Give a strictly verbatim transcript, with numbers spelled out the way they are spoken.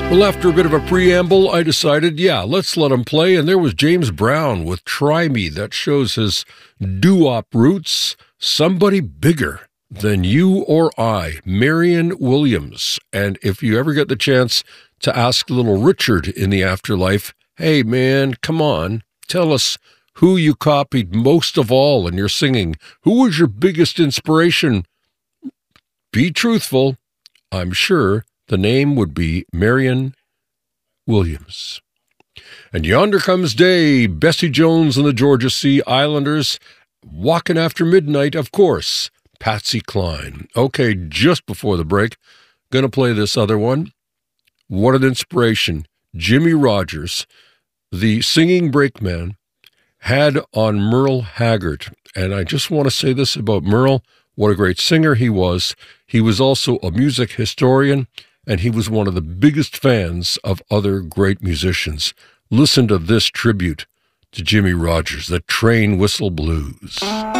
Well, after a bit of a preamble, I decided, yeah, let's let him play. And there was James Brown with Try Me. That shows his doo-wop roots. Somebody bigger than you or I, Marion Williams. And if you ever get the chance to ask little Richard in the afterlife, hey, man, come on, tell us who you copied most of all in your singing. Who was your biggest inspiration? Be truthful. I'm sure the name would be Marion Williams. And yonder comes day, Bessie Jones and the Georgia Sea Islanders, walking after midnight, of course, Patsy Cline. Okay, just before the break, gonna play this other one. What an inspiration. Jimmie Rodgers, the singing brakeman, had on Merle Haggard. And I just want to say this about Merle, what a great singer he was. He was also a music historian, and he was one of the biggest fans of other great musicians. Listen to this tribute to Jimmie Rodgers, the Train Whistle Blues.